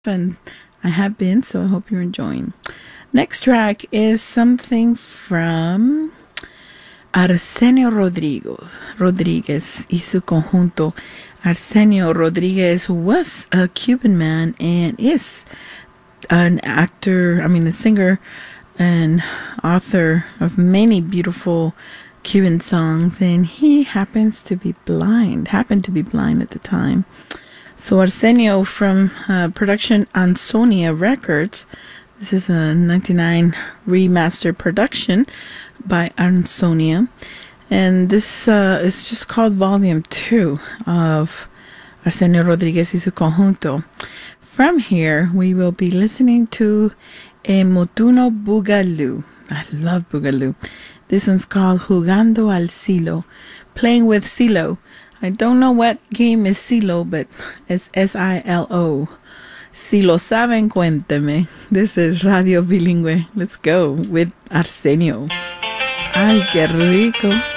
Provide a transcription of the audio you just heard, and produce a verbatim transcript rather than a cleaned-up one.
and I have been, so I hope you're enjoying. Next track is something from Arsenio Rodriguez, Rodriguez y su conjunto. Arsenio Rodriguez was a Cuban man and is an actor, I mean a singer and author of many beautiful Cuban songs, and he happens to be blind, happened to be blind at the time. So Arsenio from uh, production Ansonia Records. This is a ninety-nine remastered production by Ansonia. And this uh, is just called Volume two of Arsenio Rodriguez y su conjunto. From here, we will be listening to a Motuno Boogaloo. I love Boogaloo. This one's called Jugando al Silo, playing with Silo. I don't know what game is Silo, but it's S I L O. Si lo saben, cuénteme. This is Radio Bilingüe. Let's go with Arsenio. Ay, qué rico.